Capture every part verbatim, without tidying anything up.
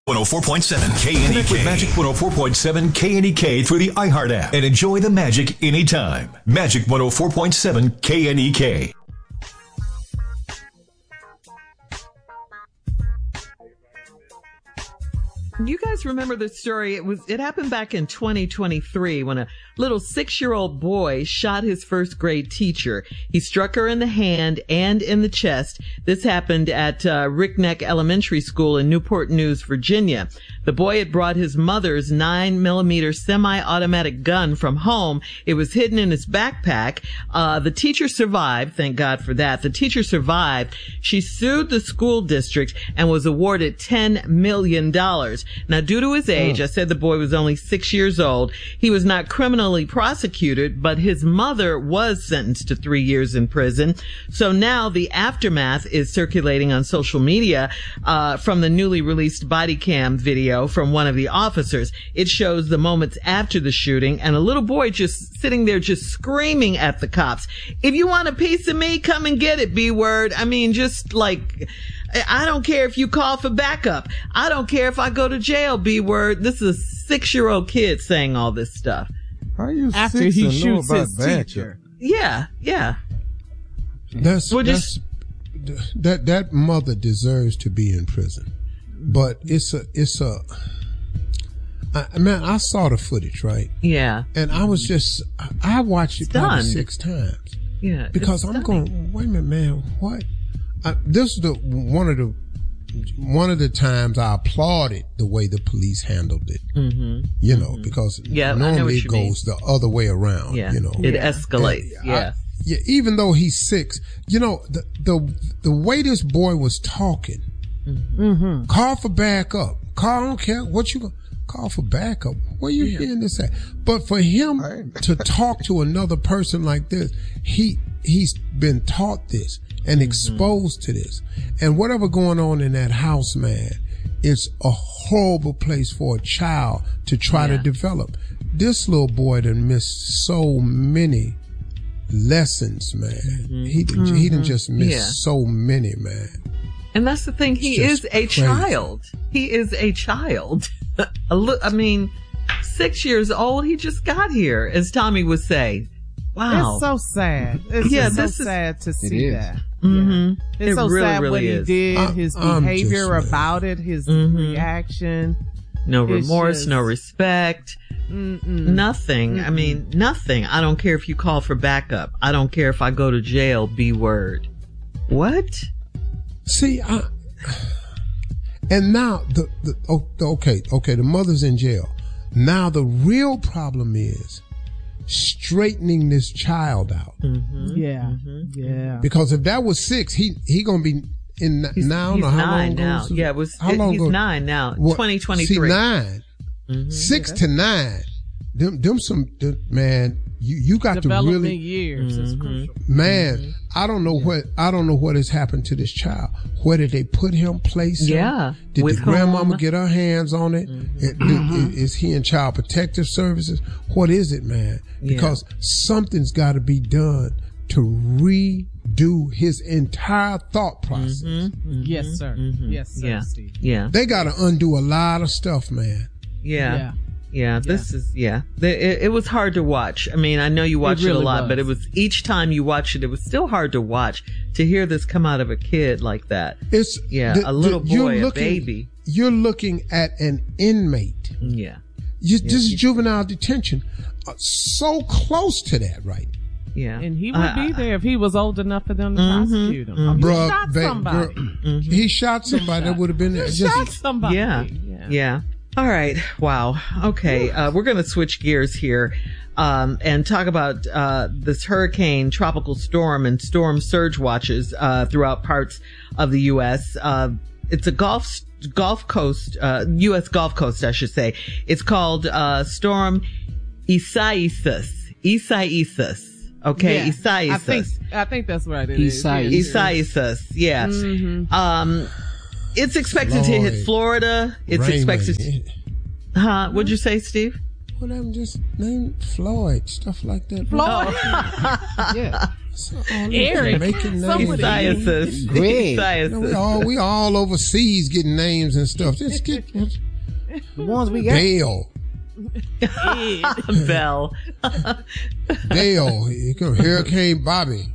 one oh four point seven K N E K. Connect with Magic one oh four point seven K N E K through the iHeart app and enjoy the magic anytime. Magic one oh four point seven K N E K. You guys remember the story? It was, it happened back in twenty twenty-three when a little six-year-old boy shot his first grade teacher. He struck her in the hand and in the chest. This happened at uh, Rickneck Elementary School in Newport News, Virginia. The boy had brought his mother's nine millimeter semi-automatic gun from home. It was hidden in his backpack. Uh, the teacher survived. Thank God for that. The teacher survived. She sued the school district and was awarded ten million dollars. Now, due to his age, oh. I said the boy was only six years old. He was not criminally prosecuted, but his mother was sentenced to three years in prison. So now the aftermath is circulating on social media uh, from the newly released body cam video from one of the officers. It shows the moments after the shooting and a little boy just sitting there just screaming at the cops. If you want a piece of me, come and get it, B word. I mean, just like, I don't care if you call for backup. I don't care if I go to jail, B word. This is a six-year-old kid saying all this stuff. How are you after six he and know shoots about his backup? teacher? Yeah, yeah. That's, well, that's just, that that mother deserves to be in prison, but it's a it's a. I, man, I saw the footage, right? Yeah. And I was just I watched it Stunned. probably six times. Yeah. Because I'm going, wait a minute, man, what? I, this is the one of the one of the times I applauded the way the police handled it. Mm-hmm. You know, mm-hmm. because yeah, normally it goes mean. the other way around. Yeah. You know, it escalates. And yeah. I, yeah. Even though he's six, you know, the the the way this boy was talking, mm-hmm. call for backup. Call, I don't care what you gonna call for backup. Where you yeah. hearing this at? But for him to talk to another person like this, he he's been taught this and exposed mm-hmm. to this. And whatever going on in that house, man, it's a horrible place for a child to try yeah. to develop. This little boy done missed so many lessons, man. Mm-hmm. He done, mm-hmm. he done just missed yeah. so many, man. And that's the thing. He is a crazy. child. He is a child. I mean, six years old. He just got here, as Tommy would say. Wow. It's so sad. It's yeah, so this sad is, to see that. Mm-hmm. Yeah. It's it so really, sad really what is. he did, I, his I'm behavior just, about it, his mm-hmm. reaction. No It's remorse, just, no respect, mm-mm. nothing. Mm-mm. I mean, nothing. I don't care if you call for backup. I don't care if I go to jail, B word. What? See, I, and now the, the, oh, okay, okay, the mother's in jail. Now the real problem is straightening this child out. Mm-hmm. Yeah, mm-hmm. yeah. Because if that was six, he he gonna be in he's, now. He's how nine long now. goes, Yeah, it was. How It, long he's goes, nine now. What, Twenty twenty three. See, nine, mm-hmm. six yeah, to nine. Them, them some them, man. You you got to really years. Mm-hmm. Is crucial. Man, mm-hmm. I don't know yeah. what I don't know what has happened to this child. Where did they put him? Place him? Yeah. Did With the grandmama whom? get her hands on it? Mm-hmm. It- Mm-hmm. Is, is he in Child Protective Services? What is it, man? Because yeah. something's got to be done to redo his entire thought process. Mm-hmm. Mm-hmm. Yes, sir. Mm-hmm. Yes, sir. Yeah. Steve. Yeah. They got to undo a lot of stuff, man. Yeah. Yeah. Yeah, this yeah. is, yeah. It, it was hard to watch. I mean, I know you watch it, really it a lot, was. But it was, each time you watch it, it was still hard to watch to hear this come out of a kid like that. It's, yeah, the, a little the, boy, looking, a baby. You're looking at an inmate. Yeah. You, yeah. This is juvenile detention. Uh, so close to that, right? Yeah. And he would uh, be there if he was old enough for them to mm-hmm, prosecute him. Mm-hmm. He Bruh, shot ba- somebody. girl, mm-hmm. He shot somebody that would have been there. He Just, shot somebody. Yeah. Yeah. Yeah. All right. Wow. Okay. Uh, we're going to switch gears here, um, and talk about, uh, this hurricane, tropical storm and storm surge watches, uh, throughout parts of the U S. Uh, it's a Gulf, Gulf Coast, uh, U S Gulf Coast, I should say. It's called, uh, Storm Isaias. Isaias. Okay. Yeah. Isaias. I think, I think that's right. It Isaias. is. Isaias. Yeah. Mm-hmm. Um, It's expected Floyd. to hit Florida. It's Raymond. expected to, huh? What'd you say, Steve? Well, I'm just named Floyd, stuff like that. Floyd. Yeah. So, all Eric. making Somebody. names. Sciences. Greg. You know, Sciences. we all we all overseas getting names and stuff. Just get The ones we got. Dale. Bell. Dale. Here come Hurricane Bobby.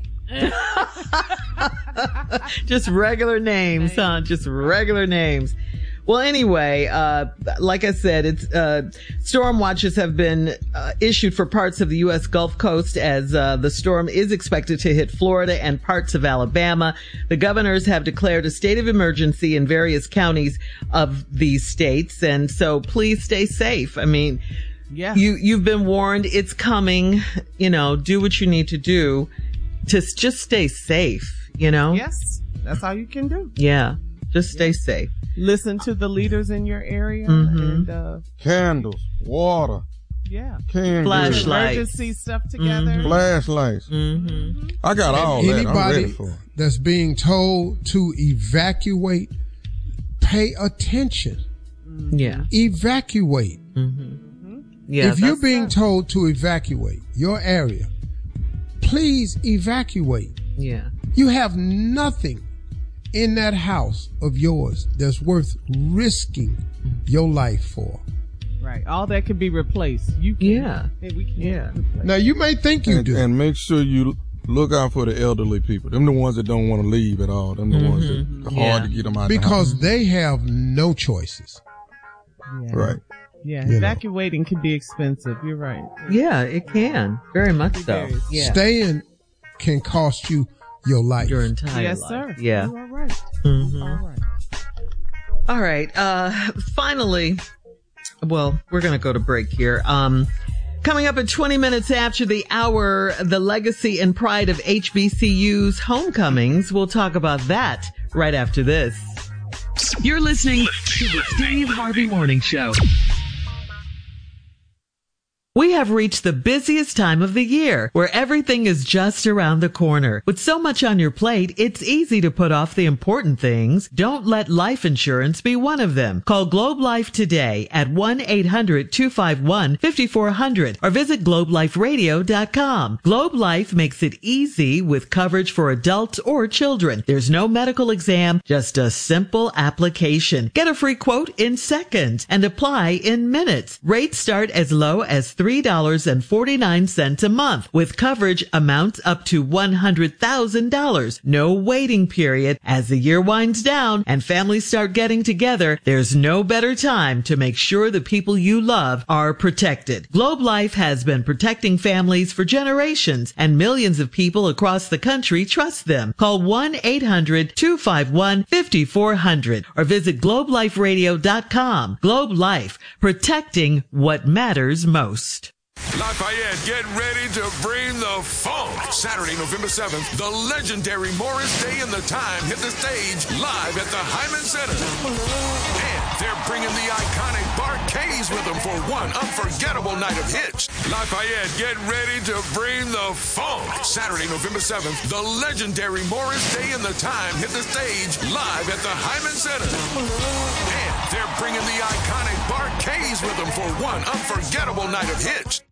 Just regular names, huh? Just regular names. Well, anyway, uh, like I said, it's, uh, storm watches have been, uh, issued for parts of the U S Gulf Coast as, uh, the storm is expected to hit Florida and parts of Alabama. The governors have declared a state of emergency in various counties of these states. And so please stay safe. I mean, Yeah. you, you've been warned. It's coming. You know, do what you need to do to just stay safe, you know? Yes. That's all you can do. Yeah. Just stay safe. Listen to the leaders in your area Mhm. and, uh, Candles, water, yeah. canned Flashlights. goods, Emergency stuff together. Mhm. flashlights. Mm-hmm. I got all that. I'm Anybody ready for it. that's being told to evacuate, pay attention. Yeah. Evacuate. Mm-hmm. Yeah. if you're that's- being told to evacuate your area, please evacuate. yeah. You have nothing in that house of yours that's worth risking your life for. Right. All that can be replaced. You can. Yeah. Hey, we can Yeah. replace. Now you may think you And, do. and make sure you look out for the elderly people. Them the ones that don't want to leave at all. Them the ones that are Yeah. hard to get them out because the they have no choices. Yeah. house. Right. Yeah. You know. Evacuating can be expensive. You're right. Yeah, it can. Very much so. Very. Yeah. Staying can cost you your life. Your entire Yes, life. sir. Yeah. You are right. Mhm. All right. All right. Uh, finally, well, we're going to go to break here. Um, coming up in twenty minutes after the hour, the legacy and pride of H B C U's homecomings. We'll talk about that right after this. You're listening to the Steve Harvey Morning Show. We have reached the busiest time of the year where everything is just around the corner. With so much on your plate, it's easy to put off the important things. Don't let life insurance be one of them. Call Globe Life today at one eight hundred two five one five four zero zero or visit globe life radio dot com. Globe Life makes it easy with coverage for adults or children. There's no medical exam, just a simple application. Get a free quote in seconds and apply in minutes. Rates start as low as three dollars and forty-nine cents a month with coverage amounts up to one hundred thousand dollars. No waiting period. As the year winds down and families start getting together, there's no better time to make sure the people you love are protected. Globe Life has been protecting families for generations and millions of people across the country trust them. Call one eight hundred two five one five four zero zero or visit globe life radio dot com. Globe Life, protecting what matters most. Lafayette, get ready to bring the funk. Saturday, November seventh, the legendary Morris Day and the Time hit the stage live at the Hyman Center. And they're bringing the iconic Bart Kays with them for one unforgettable night of hits. Lafayette, get ready to bring the funk. Saturday, November seventh, the legendary Morris Day and the Time hit the stage live at the Hyman Center. And they're bringing the iconic Bart Kays with them for one unforgettable night of hits.